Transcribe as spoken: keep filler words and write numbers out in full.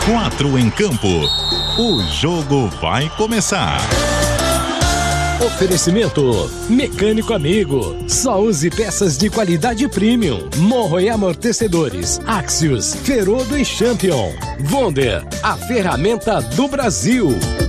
Quatro em campo. O jogo vai começar. Oferecimento Mecânico Amigo. Só use peças de qualidade premium. Morro e amortecedores. Axios, Ferodo e Champion. Wonder, a ferramenta do Brasil.